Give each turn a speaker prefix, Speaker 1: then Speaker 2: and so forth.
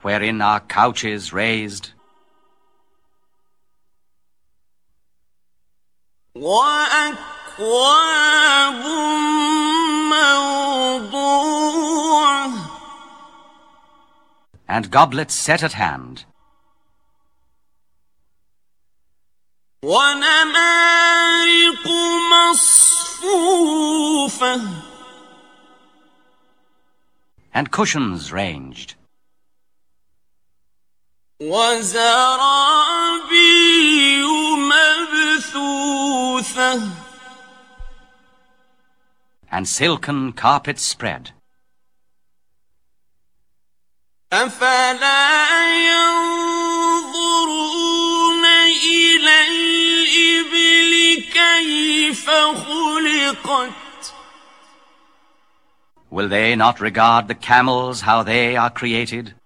Speaker 1: wherein are couches raised,
Speaker 2: وأكواب موضوعة,
Speaker 1: and goblets set at hand,
Speaker 2: ونمارق مصفوفة,
Speaker 1: and cushions ranged,
Speaker 2: وزرابي مبثوثة,
Speaker 1: and silken carpets spread.
Speaker 2: أفلا ينظرون إلى الإبل كيف خلقت,
Speaker 1: Will they not regard the camels how they are created?